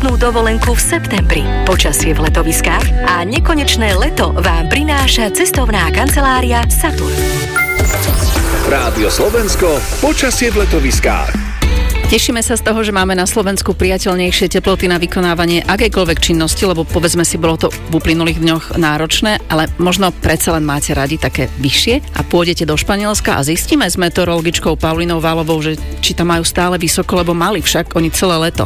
bezstarostnú dovolenku v septembri, počasie v letoviskách a nekonečné leto vám prináša cestovná kancelária Saturn. Rádio Slovensko, počasie v letoviskách. Tešíme sa z toho, že máme na Slovensku priateľnejšie teploty na vykonávanie akejkoľvek činnosti, lebo povedzme si, bolo to v uplynulých dňoch náročné, ale možno predsa len máte radi také vyššie a pôjdete do Španielska a zistíme s meteorologičkou Paulinou Valovou, že či to majú stále vysoko, lebo mali však oni celé leto.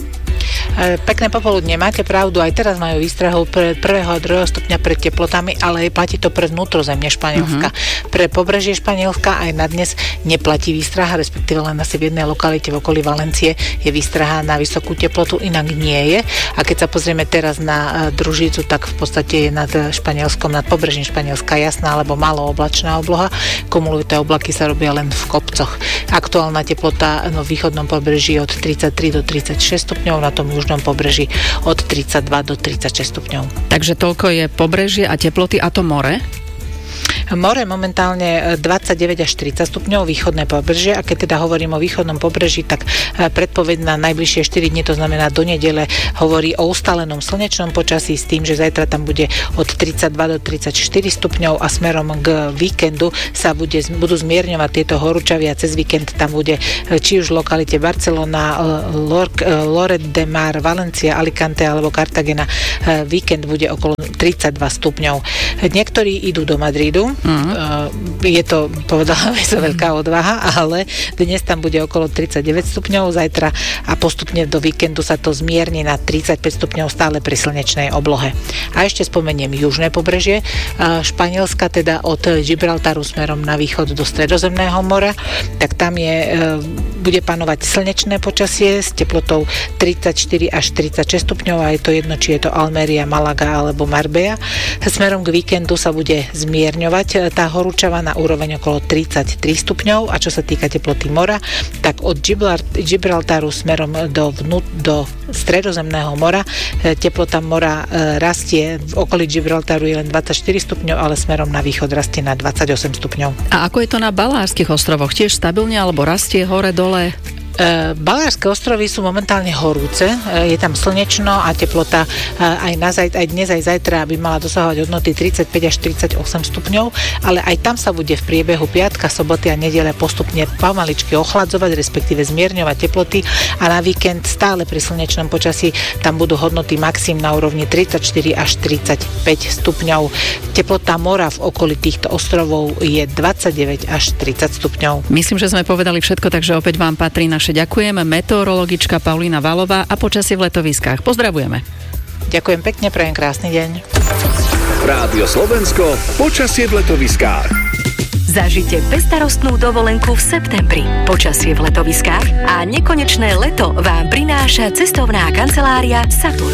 Pekné popoludne, máte pravdu, aj teraz majú výstrahu pre 1. a 2. stupňa pred teplotami, ale platí to pre vnútrozemie Španielska. Pre pobrežie Španielska aj na dnes neplatí výstraha, respektíve len asi v jednej lokalite v okolí Valencie je výstraha na vysokú teplotu, inak nie je. A keď sa pozrieme teraz na družicu, tak v podstate je nad Španielskom, nad pobrežím Španielska jasná alebo málo oblačná obloha. Kumulujúce oblaky sa robia len v kopcoch. Aktuálna teplota v východnom pobreží od 33 do 36 stupňov, na tom južnom pobreží od 32 do 36 stupňov. Takže toľko je pobrežie a teploty, a to more? More momentálne 29 až 30 stupňov, východné pobrežie, a keď teda hovorím o východnom pobreží, tak predpoveď na najbližšie 4 dni, to znamená do nedele, hovorí o ustálenom slnečnom počasí s tým, že zajtra tam bude od 32 do 34 stupňov a smerom k víkendu sa budú zmierňovať tieto horúčavy a cez víkend tam bude či už v lokalite Barcelona, Lloret de Mar, Valencia, Alicante alebo Cartagena. Víkend bude okolo 32 stupňov. Niektorí idú do Madridu. Je to, povedala by som, veľká odvaha, ale dnes tam bude okolo 39 stupňov, zajtra a postupne do víkendu sa to zmierni na 35 stupňov stále pri slnečnej oblohe. A ešte spomeniem južné pobrežie Španielska, teda od Gibraltaru smerom na východ do Stredozemného mora, tak tam bude panovať slnečné počasie s teplotou 34 až 36 stupňov a je to jedno, či je to Almeria, Malaga alebo Marbella. Smerom k víkendu sa bude zmierňovať tá horúčava na úroveň okolo 33 stupňov a čo sa týka teploty mora, tak od Gibraltaru smerom do Stredozemného mora teplota mora rastie, v okolí Gibraltaru je len 24 stupňov, ale smerom na východ rastie na 28 stupňov. A ako je to na Balárskych ostrovoch? Tiež stabilne alebo rastie hore, dole? Balárske ostrovy sú momentálne horúce, je tam slnečno a teplota aj dnes, aj zajtra by mala dosahovať hodnoty 35 až 38 stupňov, ale aj tam sa bude v priebehu piatka, soboty a nedele postupne pomaličky ochladzovať, respektíve zmierňovať teploty a na víkend stále pri slnečnom počasí tam budú hodnoty maxim na úrovni 34 až 35 stupňov. Teplota mora v okolí týchto ostrovov je 29 až 30 stupňov. Myslím, že sme povedali všetko, takže opäť vám patrí naše ďakujeme, meteorologička Paulína Valová a počasie v letoviskách. Pozdravujeme. Ďakujem pekne, prajem krásny deň. Rádio Slovensko, počasie v letoviskách. Zažite bezstarostnú dovolenku v septembri, počasie v letoviskách a nekonečné leto vám prináša cestovná kancelária Saturn.